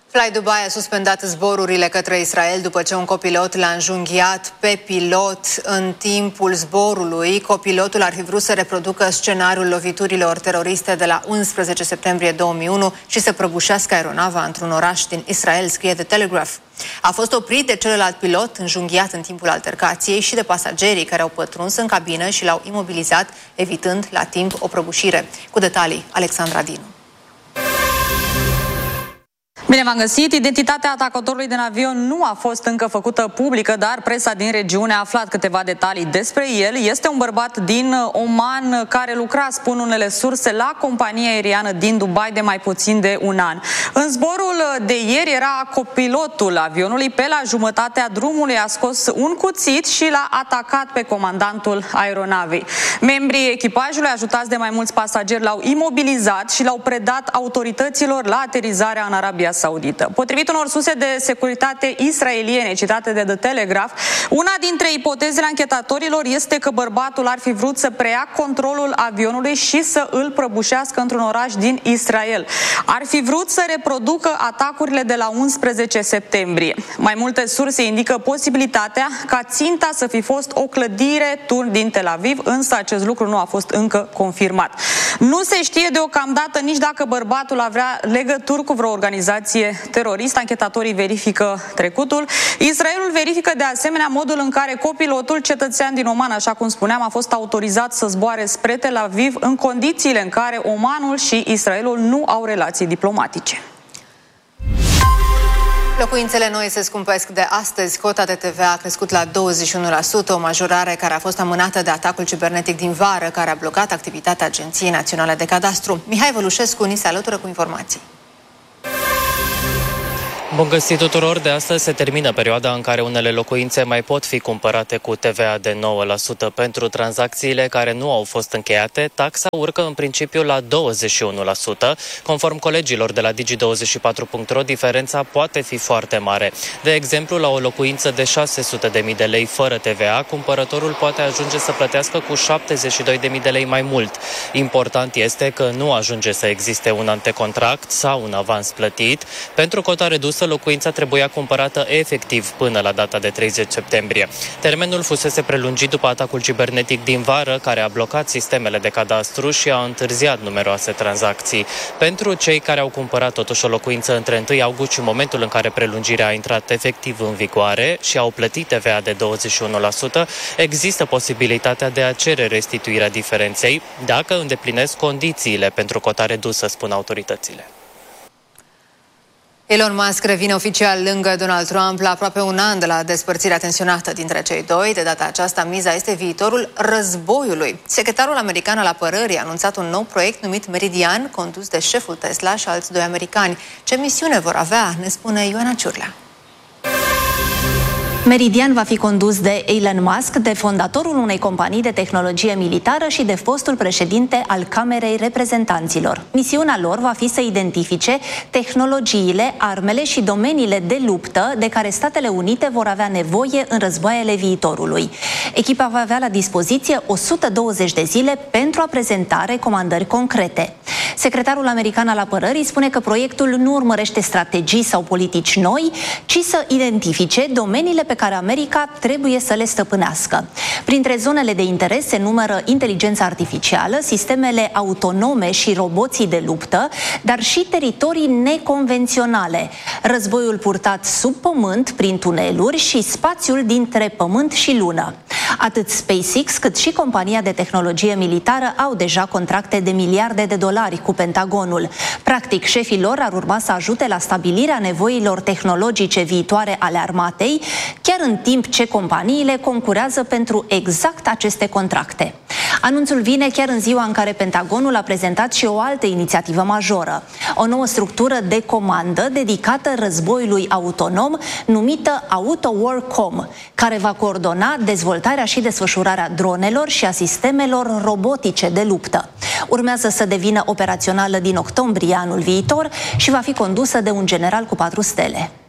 Fly Dubai a suspendat zborurile către Israel după ce un copilot l-a înjunghiat pe pilot în timpul zborului. Copilotul ar fi vrut să reproducă scenariul loviturilor teroriste de la 11 septembrie 2001 și să prăbușească aeronava într-un oraș din Israel, scrie The Telegraph. A fost oprit de celălalt pilot înjunghiat în timpul altercației și de pasagerii care au pătruns în cabină și l-au imobilizat, evitând la timp o prăbușire. Cu detalii, Alexandra Dinu. Bine v-am găsit! Identitatea atacatorului din avion nu a fost încă făcută publică, dar presa din regiune a aflat câteva detalii despre el. Este un bărbat din Oman care lucra, spun unele surse, la compania aeriană din Dubai de mai puțin de un an. În zborul de ieri era copilotul avionului. Pe la jumătatea drumului a scos un cuțit și l-a atacat pe comandantul aeronavei. Membrii echipajului, ajutați de mai mulți pasageri, l-au imobilizat și l-au predat autorităților la aterizarea în Arabia Saudită. Potrivit unor surse de securitate israeliene citate de The Telegraph, una dintre ipotezele anchetatorilor este că bărbatul ar fi vrut să preia controlul avionului și să îl prăbușească într-un oraș din Israel. Ar fi vrut să reproducă atacurile de la 11 septembrie. Mai multe surse indică posibilitatea ca ținta să fi fost o clădire turn din Tel Aviv, însă acest lucru nu a fost încă confirmat. Nu se știe deocamdată nici dacă bărbatul avea legături cu vreo organizație teroristă. Anchetatorii verifică trecutul. Israelul verifică de asemenea modul în care copilotul, cetățean din Oman, așa cum spuneam, a fost autorizat să zboare spre Tel Aviv în condițiile în care Omanul și Israelul nu au relații diplomatice. Locuințele noi se scumpesc de astăzi. Cota de TVA a crescut la 21%, o majorare care a fost amânată de atacul cibernetic din vară, care a blocat activitatea Agenției Naționale de Cadastru. Mihai Vălușescu ni se alătură cu informații. Bun găsit tuturor! De astăzi se termină perioada în care unele locuințe mai pot fi cumpărate cu TVA de 9%. Pentru tranzacțiile care nu au fost încheiate, taxa urcă în principiu la 21%. Conform colegilor de la Digi24.ro, diferența poate fi foarte mare. De exemplu, la o locuință de 600.000 de lei fără TVA, cumpărătorul poate ajunge să plătească cu 72.000 de lei mai mult. Important este că nu ajunge să existe un antecontract sau un avans plătit. Pentru cota redusă, locuința trebuia cumpărată efectiv până la data de 30 septembrie. Termenul fusese prelungit după atacul cibernetic din vară, care a blocat sistemele de cadastru și a întârziat numeroase tranzacții. Pentru cei care au cumpărat totuși o locuință între 1 august și momentul în care prelungirea a intrat efectiv în vigoare și au plătit TVA de 21%, există posibilitatea de a cere restituirea diferenței dacă îndeplinesc condițiile pentru cota redusă, spun autoritățile. Elon Musk revine oficial lângă Donald Trump la aproape un an de la despărțirea tensionată dintre cei doi. De data aceasta, miza este viitorul războiului. Secretarul american al apărării a anunțat un nou proiect numit Meridian, condus de șeful Tesla și alți doi americani. Ce misiune vor avea, ne spune Ioana Ciurlea. Meridian va fi condus de Elon Musk, de fondatorul unei companii de tehnologie militară și de fostul președinte al Camerei Reprezentanților. Misiunea lor va fi să identifice tehnologiile, armele și domeniile de luptă de care Statele Unite vor avea nevoie în războaiele viitorului. Echipa va avea la dispoziție 120 de zile pentru a prezenta recomandări concrete. Secretarul american al apărării spune că proiectul nu urmărește strategii sau politici noi, ci să identifice domeniile pe care America trebuie să le stăpânească. Printre zonele de interes se numără inteligența artificială, sistemele autonome și roboții de luptă, dar și teritorii neconvenționale, războiul purtat sub pământ, prin tuneluri și spațiul dintre pământ și lună. Atât SpaceX cât și compania de tehnologie militară au deja contracte de miliarde de dolari cu Pentagonul. Practic, șefii lor ar urma să ajute la stabilirea nevoilor tehnologice viitoare ale armatei, chiar în timp ce companiile concurează pentru exact aceste contracte. Anunțul vine chiar în ziua în care Pentagonul a prezentat și o altă inițiativă majoră, o nouă structură de comandă dedicată războiului autonom, numită AutoWarCom, care va coordona dezvoltarea și desfășurarea dronelor și a sistemelor robotice de luptă. Urmează să devină operațională din octombrie anul viitor și va fi condusă de un general cu 4 stele.